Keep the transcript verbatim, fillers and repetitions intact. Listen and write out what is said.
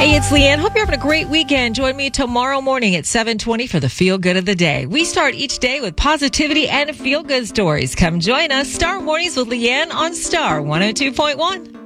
Hey, it's Leanne. Hope you're having a great weekend. Join me tomorrow morning at seven twenty for the Feel Good of the Day. We start each day with positivity and feel good stories. Come join us. Star Mornings with Leanne on Star one oh two point one.